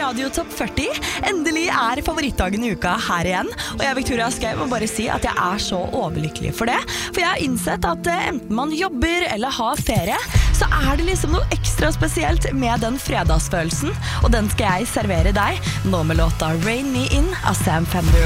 Radio Topp 40. Endelig favorittdagen I uka her igjen. Og jeg, Victoria Skau, må bare si at jeg så overlykkelig for det. For jeg har innsett at enten man jobber eller har ferie, så det liksom noe ekstra spesielt med den fredagsfølelsen. Og den skal jeg servere deg nå med låta Rain Me In av Sam Fender.